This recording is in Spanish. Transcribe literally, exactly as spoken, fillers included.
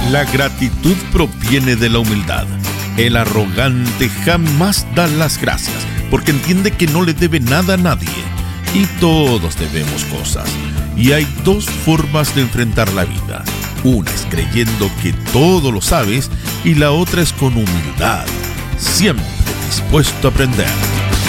La gratitud proviene de la humildad. El arrogante jamás da las gracias, porque entiende que no le debe nada a nadie. Y todos debemos cosas. Y hay dos formas de enfrentar la vida. Una es creyendo que todo lo sabes y la otra es con humildad, siempre dispuesto a aprender.